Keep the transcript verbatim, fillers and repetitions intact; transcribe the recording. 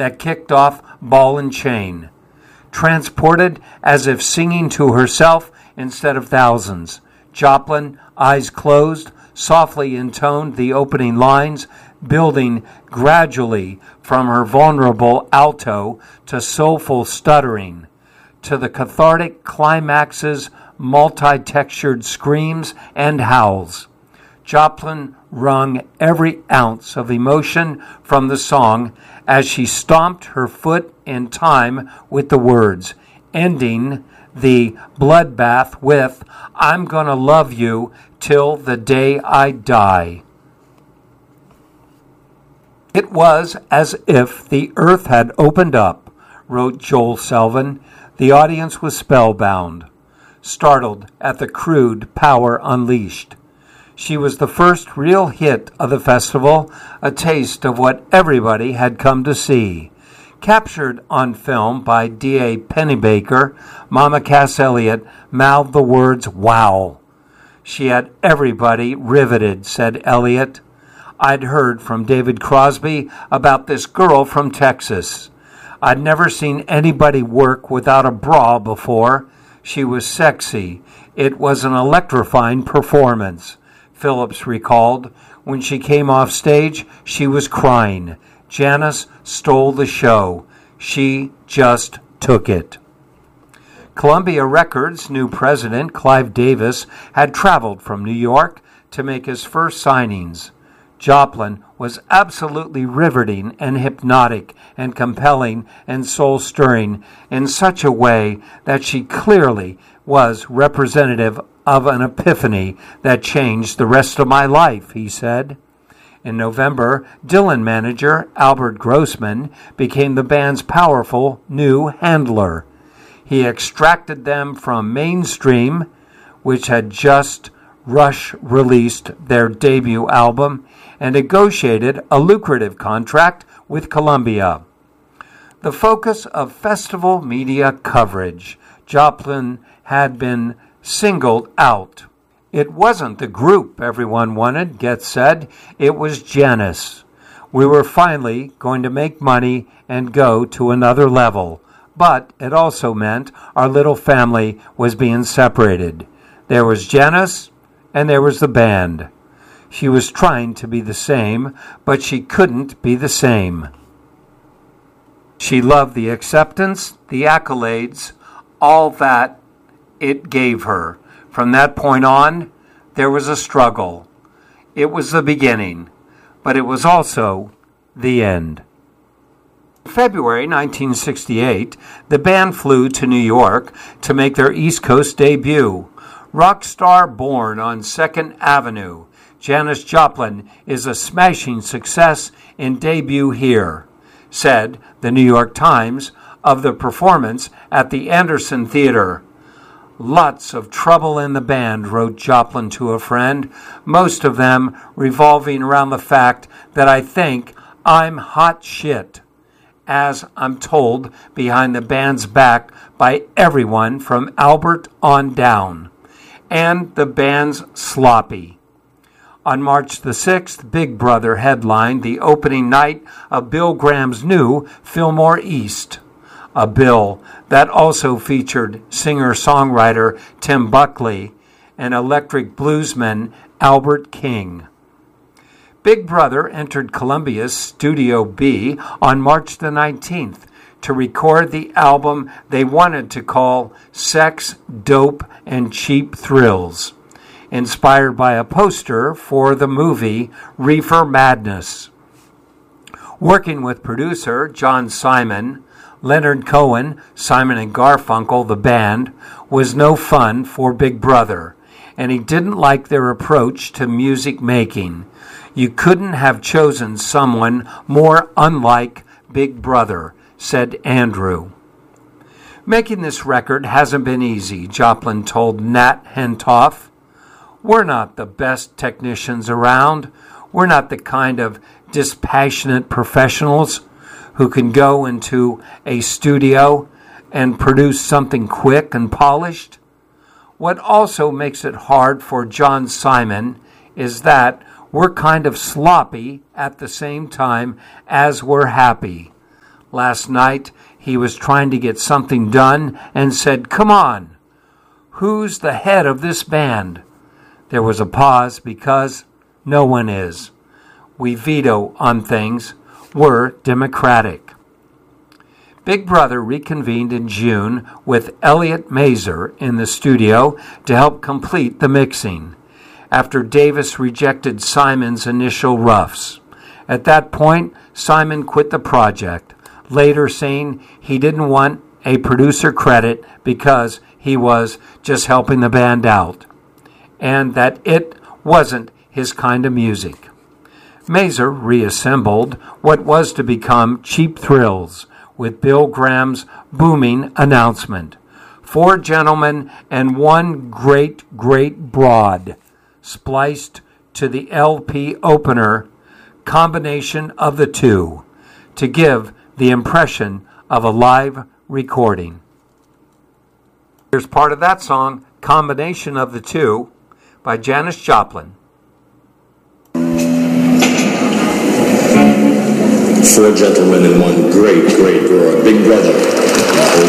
that kicked off Ball and Chain. Transported as if singing to herself instead of thousands, Joplin, eyes closed, softly intoned the opening lines, building gradually from her vulnerable alto to soulful stuttering, to the cathartic climax's multi-textured screams and howls. Joplin wrung every ounce of emotion from the song as she stomped her foot in time with the words, ending the bloodbath with, "I'm gonna love you till the day I die." It was as if the earth had opened up, wrote Joel Selvin. The audience was spellbound, startled at the crude power unleashed. She was the first real hit of the festival, a taste of what everybody had come to see. Captured on film by D A Pennebaker, Mama Cass Elliot mouthed the words, "Wow." She had everybody riveted, said Elliot. I'd heard from David Crosby about this girl from Texas. I'd never seen anybody work without a bra before. She was sexy. It was an electrifying performance, Phillips recalled. When she came off stage, she was crying. Janis stole the show. She just took it. Columbia Records' new president, Clive Davis, had traveled from New York to make his first signings. Joplin was absolutely riveting and hypnotic and compelling and soul-stirring in such a way that she clearly was representative of an epiphany that changed the rest of my life, he said. In November, Dylan manager Albert Grossman became the band's powerful new handler. He extracted them from Mainstream, which had just Rush released their debut album, and negotiated a lucrative contract with Columbia. The focus of festival media coverage, Joplin had been singled out. It wasn't the group everyone wanted, Getz said. It was Janis. We were finally going to make money and go to another level. But it also meant our little family was being separated. There was Janis, and there was the band. She was trying to be the same, but she couldn't be the same. She loved the acceptance, the accolades, all that it gave her. From that point on, there was a struggle. It was the beginning, but it was also the end. In February nineteen sixty-eight, the band flew to New York to make their East Coast debut. Rock star born on Second Avenue, Janis Joplin is a smashing success in debut here, said the New York Times of the performance at the Anderson Theater. Lots of trouble in the band, wrote Joplin to a friend, most of them revolving around the fact that I think I'm hot shit, as I'm told behind the band's back by everyone from Albert on down. And the band's sloppy. On March the sixth, Big Brother headlined the opening night of Bill Graham's new Fillmore East, a bill that also featured singer-songwriter Tim Buckley and electric bluesman Albert King. Big Brother entered Columbia's Studio B on March the nineteenth to record the album they wanted to call Sex, Dope, and Cheap Thrills, inspired by a poster for the movie Reefer Madness. Working with producer John Simon, Leonard Cohen, Simon and Garfunkel, the band, was no fun for Big Brother, and he didn't like their approach to music making. You couldn't have chosen someone more unlike Big Brother, said Andrew. Making this record hasn't been easy, Joplin told Nat Hentoff. We're not the best technicians around. We're not the kind of dispassionate professionals who can go into a studio and produce something quick and polished. What also makes it hard for John Simon is that we're kind of sloppy at the same time as we're happy. Last night, he was trying to get something done and said, "Come on, who's the head of this band?" There was a pause because no one is. We veto on things. We're democratic. Big Brother reconvened in June with Elliot Mazer in the studio to help complete the mixing, after Davis rejected Simon's initial roughs. At that point, Simon quit the project, later saying he didn't want a producer credit because he was just helping the band out, and that it wasn't his kind of music. Mazer reassembled what was to become Cheap Thrills with Bill Graham's booming announcement, "Four gentlemen and one great, great broad," spliced to the L P opener, combination of the two, to give the impression of a live recording. Here's part of that song, "Combination of the Two," by Janis Joplin. Four gentlemen and one great, great broad. Big Brother.